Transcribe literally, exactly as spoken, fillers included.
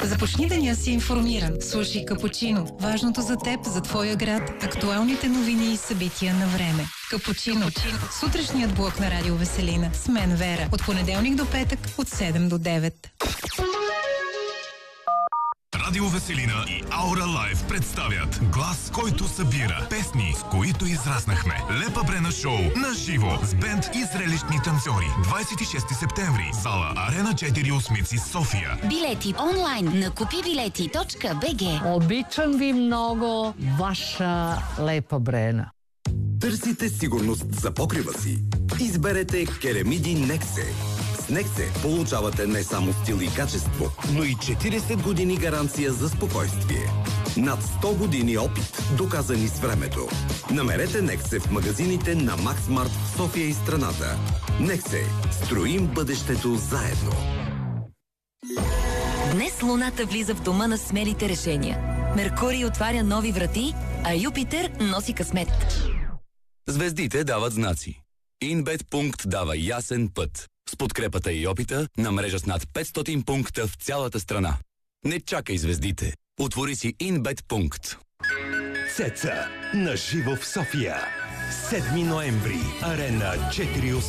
Започни деня си информиран. Слушай Капучино. Важното за теб, за твоя град, актуалните новини и събития на време. Капучино. Сутрешният блок на Радио Веселина. С мен Вера. От понеделник до петък, от седем до девет. Радио Веселина и Аура Лайв представят глас, който събира песни, с които израснахме. Лепа Брена шоу на живо с бенд и зрелищни танцори. двадесет и шести септември. Зала Арена четири Осмици, София. Билети онлайн на купи билети точка би джи. Обичам ви много, ваша Лепа Брена. Търсите сигурност за покрива си? Изберете керамиди Нексе. С Нексе получавате не само стил и качество, но и четиридесет години гаранция за спокойствие. Над сто години опит, доказани с времето. Намерете Нексе в магазините на Максмарт в София и страната. Нексе. Строим бъдещето заедно. Днес Луната влиза в дома на смелите решения. Меркурий отваря нови врати, а Юпитер носи късмет. Звездите дават знаци. Инбет Пункт дава ясен път. С подкрепата и опита на мрежа с над петстотин пункта в цялата страна. Не чакай звездите. Отвори си Инбет Пункт. Цеца на живо в София. седми ноември. Арена четири